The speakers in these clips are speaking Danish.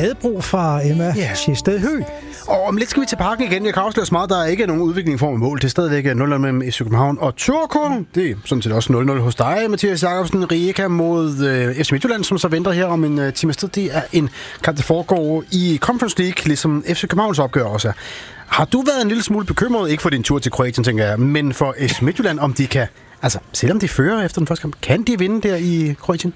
Ladebro fra Emma Schiested Høgh. Og om lidt skal vi til Parken igen. Jeg kan afsløre så meget, der er ikke nogen udvikling i form af mål. Det er stadigvæk 0-0 mellem FC København og Turku. Det er sådan set også 0-0 hos dig, Mathias Jacobsen. Rijeka mod FC Midtjylland, som så venter her om en times tid. Det er en kamp, der foregår i Conference League, ligesom FC Københavns opgør også er. Har du været en lille smule bekymret, ikke for din tur til Kroatien, tænker jeg, men for FC Midtjylland, om de kan, altså selvom de fører efter den første kamp, kan de vinde der i Kroatien?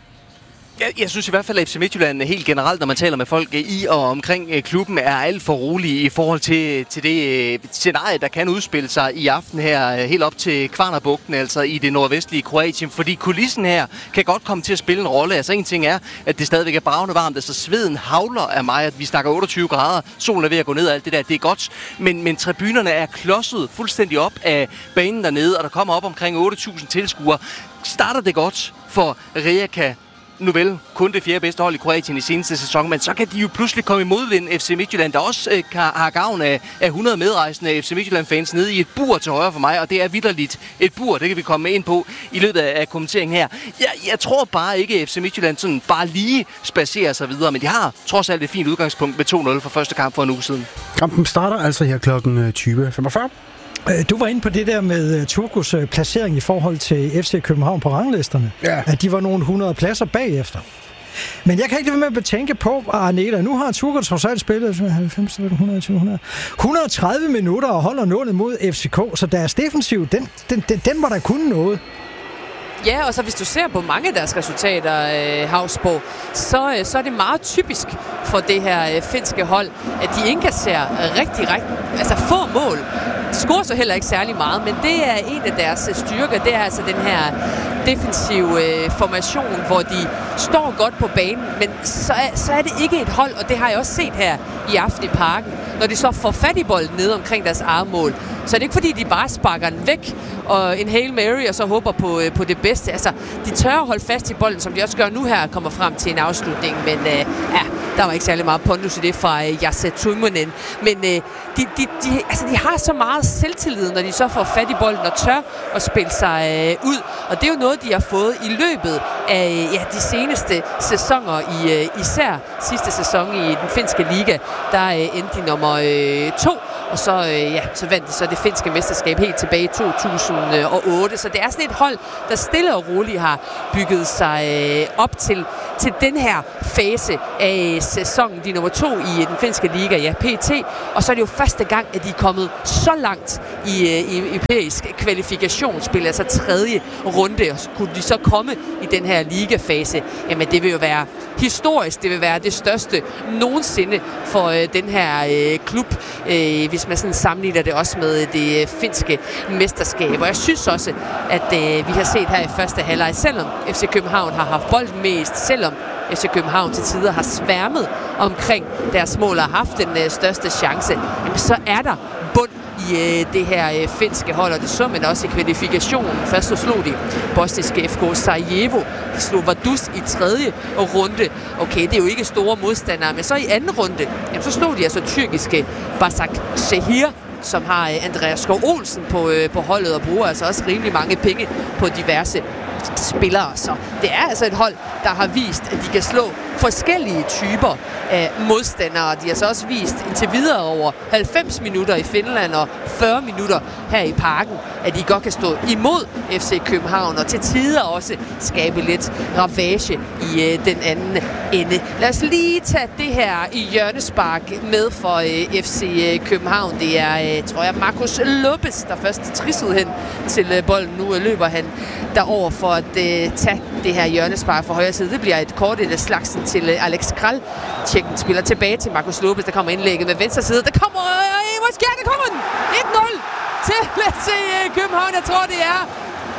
Jeg synes i hvert fald, at FC Midtjylland helt generelt, når man taler med folk i og omkring klubben, er alt for rolige i forhold til det scenarie, der kan udspille sig i aften her, helt op til Kvarnerbugten, altså i det nordvestlige Kroatien. Fordi kulissen her kan godt komme til at spille en rolle. Altså en ting er, at det stadigvæk er bravende varmt, altså sveden havler af mig, at vi snakker 28 grader, solen er ved at gå ned og alt det der, det er godt. Men tribunerne er klodset fuldstændig op af banen dernede, og der kommer op omkring 8.000 tilskuere. Starter det godt for Rijeka? Nu vel, kun det 4. bedste hold i Kroatien i seneste sæson, men så kan de jo pludselig komme i modvind FC Midtjylland, der også har gavn af 100 medrejsende FC Midtjylland-fans nede i et bur til højre for mig, og det er vitterligt et bur, det kan vi komme ind på i løbet af kommenteringen her. Jeg tror bare ikke, at FC Midtjylland sådan bare lige spacerer sig videre, men de har trods alt et fint udgangspunkt med 2-0 for første kamp for en uge siden. Kampen starter altså her kl. 20.45. Du var inde på det der med Turkus placering i forhold til FC København på ranglisterne. Ja. At de var nogle 100 pladser bagefter. Men jeg kan ikke lade være med at betænke på, Arneta, nu har Turkus trods alt spillet 90, 120, 130 minutter og holder nullet mod FCK, så deres defensiv, den var der kun noget. Ja, og så hvis du ser på mange af deres resultater, Havsborg, så er det meget typisk for det her finske hold, at de indkasserer rigtig, altså få mål. De scorer så heller ikke særlig meget, men det er en af deres styrker. Det er altså den her defensive formation, hvor de står godt på banen, men så er det ikke et hold, og det har jeg også set her i aften i Parken. Når de så får fat i bolden nede omkring deres eget mål, så er det ikke fordi, de bare sparker den væk og en Hail Mary, og så håber på det bedste. Altså, de tør at holde fast i bolden, som de også gør nu her, kommer frem til en afslutning. Men der var ikke særlig meget pondus i det fra Jesse Tuimonen. Men de har så meget selvtillid, når de så får fat i bolden og tør at spille sig ud. Og det er jo noget, de har fået i løbet af de seneste sæsoner, især sidste sæson i den finske liga. Der endte de nummer 2. Og så vandt de så det finske mesterskab helt tilbage i 2008. Så det er sådan et hold, der stille og roligt har bygget sig op til den her fase af sæsonen. De er nummer 2 i den finske liga, PT. Og så er det jo første gang, at de er kommet så langt i europæisk kvalifikationsspil, altså 3. runde. Og så kunne de så komme i den her ligafase. Jamen det vil jo være historisk. Det vil være det største nogensinde for den her klub, hvis man sådan sammenligner det også med det finske mesterskab. Og jeg synes også, at vi har set her i første halvleg, selvom FC København har haft bolden mest, selvom FC København til tider har sværmet omkring deres mål og har haft den største chance, jamen så er der bund i det her finske hold, og det så man også i kvalifikationen. Først så slog de bosniske FK Sarajevo. De slog Vaduz i 3. runde. Okay, det er jo ikke store modstandere, men så i 2. runde, jamen, så slog de altså tyrkiske Başakşehir, som har Andreas Skov Olsen på holdet og bruger altså også rimelig mange penge på diverse spillere. Så det er altså et hold, der har vist, at de kan slå forskellige typer af modstandere. De har så også vist indtil videre over 90 minutter i Finland og 40 minutter her i Parken, at de godt kan stå imod FC København og til tider også skabe lidt ravage i den anden ende. Lad os lige tage det her i hjørnespark med for FC København. Det er, tror jeg, Marcus Lopez, der først trissede hen til bolden. Nu løber han derover for at tage det her hjørnespark fra højre side. Det bliver et kort eller slagsen til Alex Kral. Tjekken spiller tilbage til Marcus Lopez. Der kommer indlægget med venstre side. Der kommer... Hvor sker det? Kommer den? 1-0 til FC København. Jeg tror, det er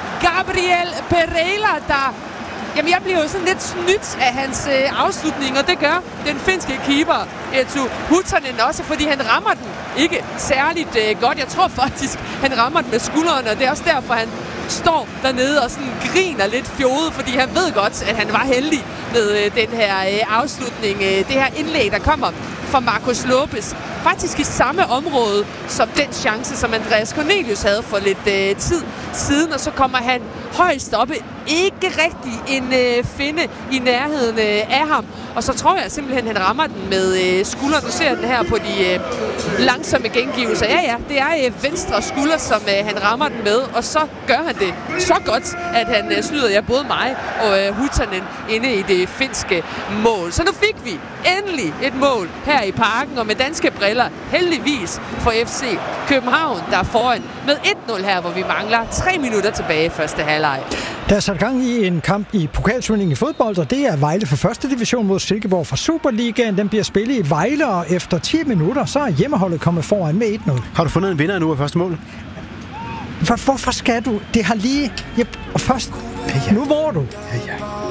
Gabriel Pereira, der... Jamen, jeg bliver jo sådan lidt snydt af hans afslutning, og det gør den finske keeper, Eetu Huttunen også, fordi han rammer den ikke særligt godt. Jeg tror faktisk, han rammer den med skulderen, og det er også derfor, han står dernede og sådan griner lidt fjodet, fordi han ved godt, at han var heldig med den her afslutning. Det her indlæg, der kommer for Marcos Lopez. Faktisk i samme område som den chance, som Andreas Cornelius havde for lidt tid siden, og så kommer han højst oppe. Ikke rigtig en finde i nærheden af ham. Og så tror jeg simpelthen, han rammer den med skulderen. Du ser den her på de langsomme gengivelser. Ja, det er venstre skulder, som han rammer den med, og så gør han det så godt, at han snyder både mig og Hutanen inde i det finske mål. Så nu fik vi endelig et mål her i Parken, og med danske briller heldigvis for FC København, der er foran med 1-0 her, hvor vi mangler 3 minutter tilbage i første halvleg. Der er sat gang i en kamp i pokalturneringen i fodbold, og det er Vejle for første division mod Silkeborg fra Superligaen. Den bliver spillet i Vejle, og efter 10 minutter, så er hjemmeholdet kommet foran med 1-0. Har du fundet en vinder nu af første mål? Hvorfor skal du? Det har lige... Ja, og først... Nu må du. Ja.